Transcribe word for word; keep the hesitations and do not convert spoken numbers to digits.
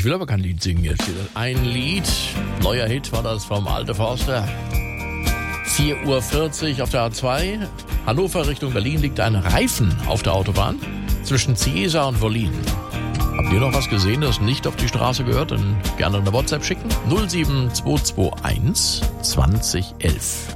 will aber kein Lied singen jetzt. Ein Lied, neuer Hit war das vom Alte Forster. vier Uhr vierzig auf der A zwei. Hannover Richtung Berlin liegt ein Reifen auf der Autobahn zwischen Ciesa und Wollin. Habt ihr noch was gesehen, das nicht auf die Straße gehört? Dann gerne eine WhatsApp schicken. null sieben zwei zwei eins zwanzig elf.